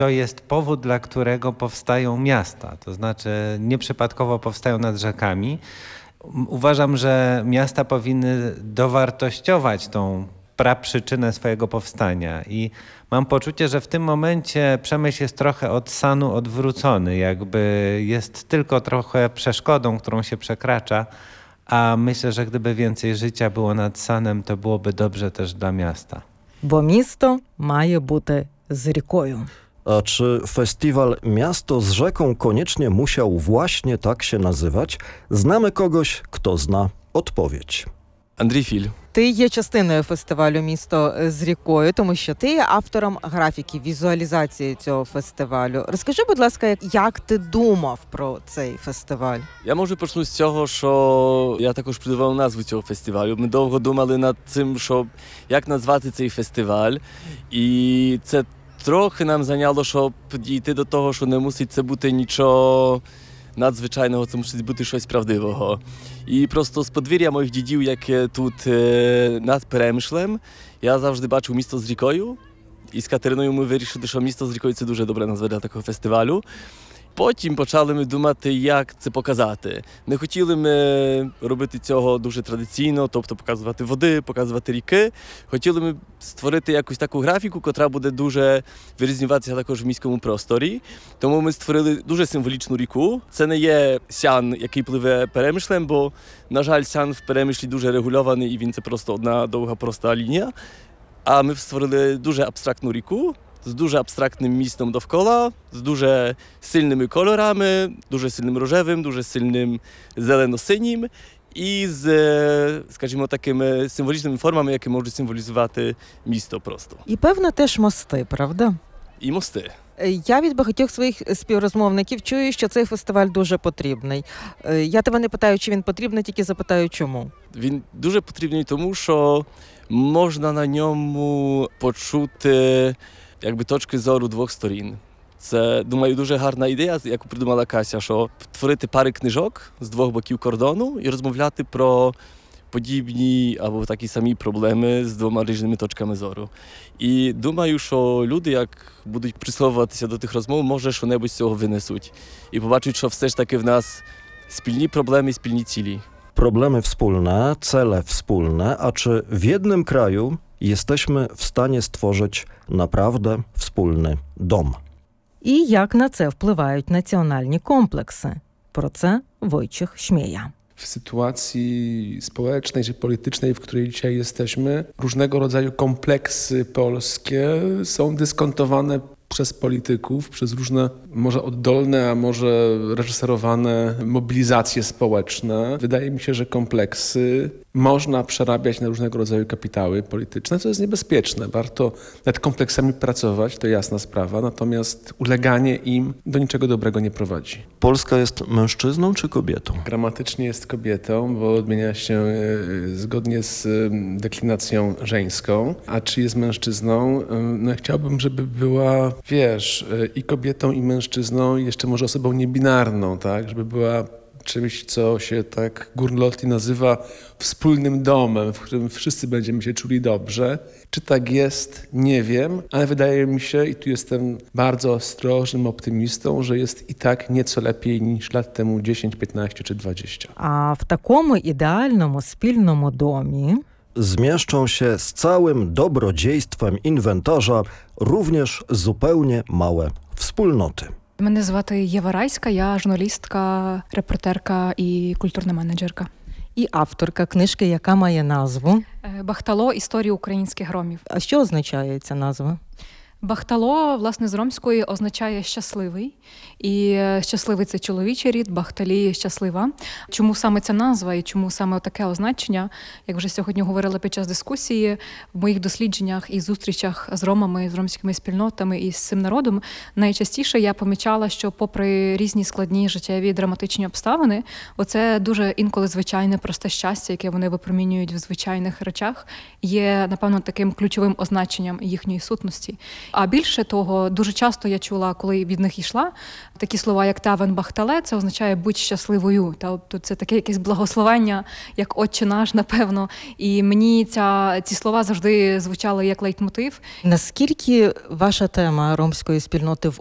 To jest powód, dla którego powstają miasta. To znaczy nieprzypadkowo powstają nad rzekami. Uważam, że miasta powinny dowartościować tą praprzyczynę swojego powstania i mam poczucie, że w tym momencie Przemyśl jest trochę od sanu odwrócony, jakby jest tylko trochę przeszkodą, którą się przekracza, a myślę, że gdyby więcej życia było nad sanem, to byłoby dobrze też dla miasta. Бо місто має бути з рікою. A czy festiwal Miasto z rzeką koniecznie musiał właśnie tak się nazywać? Znamy kogoś, kto zna odpowiedź. Андрій Філь. Ти є частиною фестивалю «Місто з рікою», тому що ти є автором графіки, візуалізації цього фестивалю. Розкажи, будь ласка, як ти думав про цей фестиваль? Я може почну з цього, що я також придумав назву цього фестивалю. Ми довго думали над цим, як назвати цей фестиваль. І це трохи нам зайняло, щоб дійти до того, що не мусить це бути нічого надзвичайного, це мусить бути щось правдивого. І просто з подвір'я моїх дідів, яке тут над Перемишлем, я завжди бачив місто з рікою. І з Катериною ми вирішили, що місто з рікою – це дуже добра назва для такого фестивалю. Потім почали ми думати, як це показати. Не хотіли ми робити цього дуже традиційно, тобто показувати води, показувати ріки. Хотіли ми створити якусь таку графіку, яка буде дуже вирізнюватися також в міському просторі. Тому ми створили дуже символічну ріку. Це не є Сян, який пливе Перемишлем, бо, на жаль, Сян в Перемишлі дуже регульований і він це просто одна довга проста лінія. А ми створили дуже абстрактну ріку, з дуже абстрактним містом довкола, з дуже сильними кольорами, дуже сильним рожевим, дуже сильним зелено-синім і з, скажімо, такими символічними формами, які можуть символізувати місто просто. І, певно, теж мости, правда? І мости. Я від багатьох своїх співрозмовників чую, що цей фестиваль дуже потрібний. Я тебе не питаю, чи він потрібний, тільки запитаю, чому. Він дуже потрібний тому, що можна на ньому почути якби точки зору двох сторін. Це, думаю, дуже гарна ідея, яку придумала Кася, що творити пари книжок з двох боків кордону і розмовляти про подібні або такі самі проблеми з двома різними точками зору. І думаю, що люди, як будуть прислуховуватися до тих розмов, може, що-небудь з цього винесуть. І побачать, що все ж таки в нас спільні проблеми, спільні цілі. Problemy wspólne, cele wspólne, a czy w jednym kraju jesteśmy w stanie stworzyć naprawdę wspólny dom? І як на це впливають національні комплекси? Про це Wojciech Śmieja. W sytuacji społecznej czy politycznej, w której dzisiaj jesteśmy, różnego rodzaju kompleksy polskie są dyskontowane przez polityków, przez różne może oddolne, a może reżyserowane mobilizacje społeczne. Wydaje mi się, że kompleksy można przerabiać na różnego rodzaju kapitały polityczne, co jest niebezpieczne. Warto nad kompleksami pracować, to jasna sprawa, natomiast uleganie im do niczego dobrego nie prowadzi. Polska jest mężczyzną czy kobietą? Gramatycznie jest kobietą, bo odmienia się zgodnie z deklinacją żeńską. A czy jest mężczyzną? No, chciałbym, żeby była, wiesz, i kobietą, i mężczyzną, i jeszcze może osobą niebinarną, tak? Żeby była czymś, co się tak górnolotnie nazywa wspólnym domem, w którym wszyscy będziemy się czuli dobrze. Czy tak jest? Nie wiem, ale wydaje mi się, i tu jestem bardzo ostrożnym optymistą, że jest i tak nieco lepiej niż lat temu 10, 15 czy 20. А в такому ідеальному спільному домі Zmieszczą się z całym dobrodziejstwem inwentarza również zupełnie małe wspólnoty. Мене звати Єва Райська, я журналістка, репортерка і культурна менеджерка. і авторка книжки, яка має назву. Бахтало – історії українських громів. А що означає ця назва? Бахтало, власне, з ромської означає «щасливий». І щасливий – це чоловічий рід, бахталі – щаслива. Чому саме ця назва і чому саме таке означення? Як вже сьогодні говорила під час дискусії, в моїх дослідженнях і зустрічах з ромами, з ромськими спільнотами і з цим народом, найчастіше я помічала, що попри різні складні життєві і драматичні обставини, оце дуже інколи звичайне просте щастя, яке вони випромінюють в звичайних речах, є, напевно, таким ключовим означенням їхньої сутності. А більше того, дуже часто я чула, коли від них йшла, такі слова, як «тавен бахтале», це означає «будь щасливою». Тобто це таке якесь благословення, як «Отче наш», напевно. І мені ці слова завжди звучали як лейтмотив. Наскільки ваша тема ромської спільноти в